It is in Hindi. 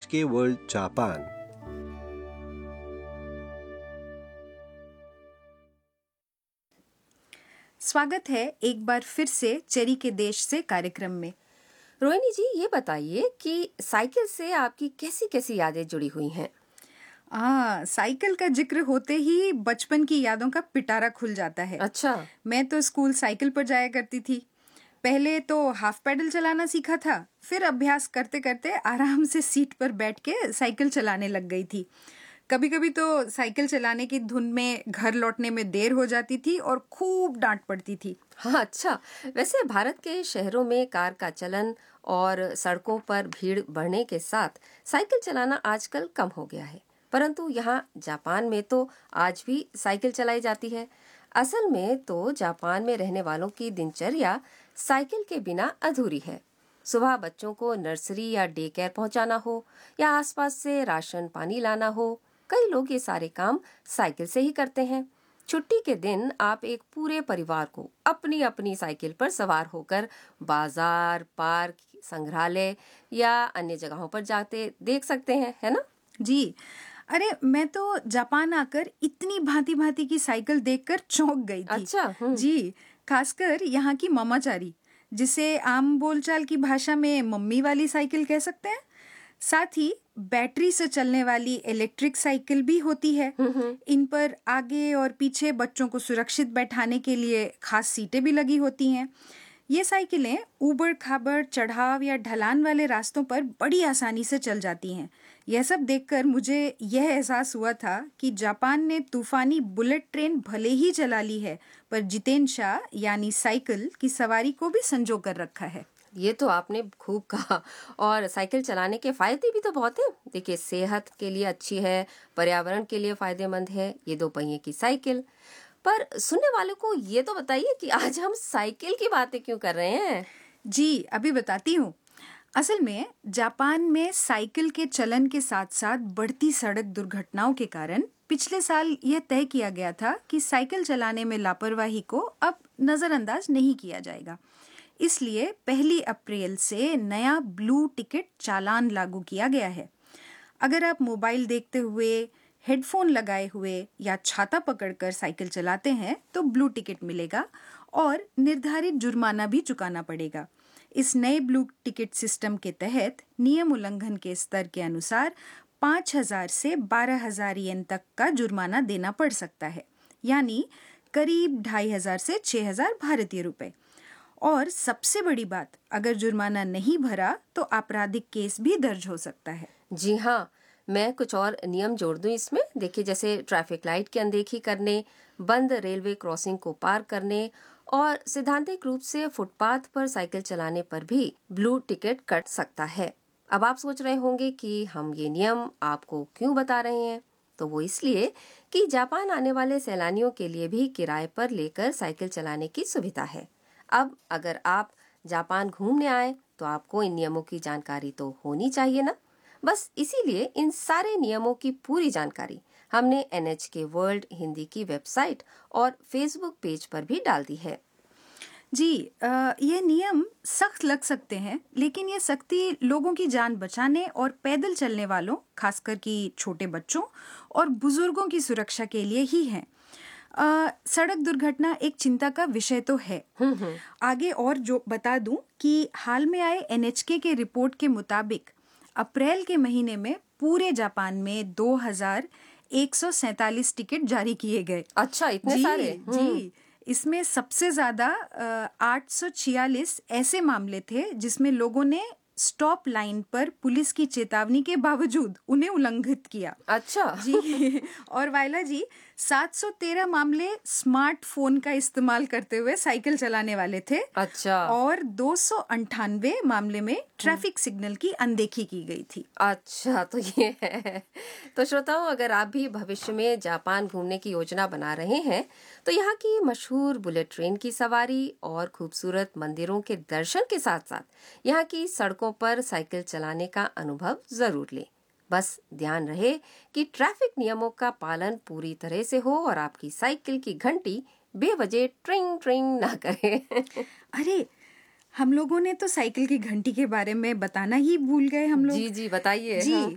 NHK world Japan. स्वागत है एक बार फिर से चेरी के देश से कार्यक्रम में। रोहिणी जी, ये बताइए कि साइकिल से आपकी कैसी कैसी यादें जुड़ी हुई हैं? साइकिल का जिक्र होते ही बचपन की यादों का पिटारा खुल जाता है। अच्छा। मैं तो स्कूल साइकिल पर जाया करती थी। पहले तो हाफ पैडल चलाना सीखा था, फिर अभ्यास करते करते आराम से सीट पर बैठ के साइकिल चलाने लग गई थी। कभी कभी तो साइकिल चलाने की धुन में घर लौटने में देर हो जाती थी और खूब डांट पड़ती थी। हाँ, अच्छा। वैसे भारत के शहरों में कार का चलन और सड़कों पर भीड़ बढ़ने के साथ साइकिल चलाना आजकल कम हो गया है, परंतु यहाँ जापान में तो आज भी साइकिल चलाई जाती है। असल में तो जापान में रहने वालों की दिनचर्या साइकिल के बिना अधूरी है। सुबह बच्चों को नर्सरी या डे केयर पहुंचाना हो या आसपास से राशन पानी लाना हो, कई लोग ये सारे काम साइकिल से ही करते हैं। छुट्टी के दिन आप एक पूरे परिवार को अपनी अपनी साइकिल पर सवार होकर बाजार, पार्क, संग्रहालय या अन्य जगहों पर जाते देख सकते हैं, है ना? जी, अरे मैं तो जापान आकर इतनी भांति भांति की साइकिल देखकर चौंक गई थी। अच्छा। जी, खासकर यहाँ की मामाचारी, जिसे आम बोलचाल की भाषा में मम्मी वाली साइकिल कह सकते हैं। साथ ही बैटरी से चलने वाली इलेक्ट्रिक साइकिल भी होती है। इन पर आगे और पीछे बच्चों को सुरक्षित बैठाने के लिए खास सीटें भी लगी होती हैं। ये साइकिलें ऊबड़ खाबड़ चढ़ाव या ढलान वाले रास्तों पर बड़ी आसानी से चल जाती हैं। यह सब देखकर मुझे यह एहसास हुआ था कि जापान ने तूफानी बुलेट ट्रेन भले ही चला ली है, पर जितेंशा यानी साइकिल की सवारी को भी संजो कर रखा है। ये तो आपने खूब कहा। और साइकिल चलाने के फायदे भी तो बहुत हैं। देखिए, सेहत के लिए अच्छी है, पर्यावरण के लिए फायदेमंद है ये दो पहिए की साइकिल। पर सुनने वालों को ये तो बताइए कि आज हम साइकिल की बातें क्यों कर रहे हैं? जी, अभी बताती हूँ। असल में जापान में साइकिल के चलन के साथ साथ बढ़ती सड़क दुर्घटनाओं के कारण पिछले साल यह तय किया गया था कि साइकिल चलाने में लापरवाही को अब नजरअंदाज नहीं किया जाएगा। इसलिए 1 अप्रैल से नया ब्लू टिकट चालान लागू किया गया है। अगर आप मोबाइल देखते हुए, हेडफोन लगाए हुए या छाता पकड़कर साइकिल चलाते हैं तो ब्लू टिकट मिलेगा और निर्धारित जुर्माना भी चुकाना पड़ेगा। इस नए ब्लू टिकट सिस्टम के तहत नियम उल्लंघन के स्तर के अनुसार 5,000 से 12,000 येन तक का जुर्माना देना पड़ सकता है, यानी करीब 2,500 से 6,000 भारतीय रुपए। और सबसे बड़ी बात, अगर जुर्माना नहीं भरा तो आपराधिक केस भी दर्ज हो सकता है। जी हाँ, मैं कुछ और नियम जोड़ दूं इसमें। देखिए, जैसे ट्रैफिक लाइट की अनदेखी करने, बंद रेलवे क्रॉसिंग को पार करने और सैद्धांतिक रूप से फुटपाथ पर साइकिल चलाने पर भी ब्लू टिकट कट सकता है। अब आप सोच रहे होंगे कि हम ये नियम आपको क्यों बता रहे हैं। तो वो इसलिए कि जापान आने वाले सैलानियों के लिए भी किराए पर लेकर साइकिल चलाने की सुविधा है। अब अगर आप जापान घूमने आए तो आपको इन नियमों की जानकारी तो होनी चाहिए ना। बस इसीलिए इन सारे नियमों की पूरी जानकारी हमने NHK वर्ल्ड हिंदी की वेबसाइट और फेसबुक पेज पर भी डाल दी है। जी, ये नियम सख्त लग सकते हैं, लेकिन ये सख्ती लोगों की जान बचाने और पैदल चलने वालों, खासकर कि छोटे बच्चों और बुजुर्गों की सुरक्षा के लिए ही है। सड़क दुर्घटना एक चिंता का विषय तो है। आगे और जो बता दूं कि हाल में आए NHK के रिपोर्ट के मुताबिक अप्रैल के महीने में पूरे जापान में 2,147 टिकट जारी किए गए। अच्छा, इतने सारे? जी, इसमें सबसे ज्यादा 846 ऐसे मामले थे जिसमें लोगों ने स्टॉप लाइन पर पुलिस की चेतावनी के बावजूद उन्हें उल्लंघित किया। अच्छा। जी, और वायला जी, 713 मामले स्मार्टफोन का इस्तेमाल करते हुए साइकिल चलाने वाले थे। अच्छा। और 298 मामले में ट्रैफिक सिग्नल की अनदेखी की गई थी। अच्छा, तो ये है। तो श्रोताओं, अगर आप भी भविष्य में जापान घूमने की योजना बना रहे हैं तो यहाँ की मशहूर बुलेट ट्रेन की सवारी और खूबसूरत मंदिरों के दर्शन के साथ साथ यहाँ की सड़कों पर साइकिल चलाने का अनुभव जरूर लें। बस ध्यान रहे कि ट्रैफिक नियमों का पालन पूरी तरह से हो और आपकी साइकिल की घंटी बेवजह ट्रिंग ट्रिंग ना करे। अरे, हम लोगों ने तो साइकिल की घंटी के बारे में बताना ही भूल गए हम लोग। जी जी, बताइए। जी, हाँ।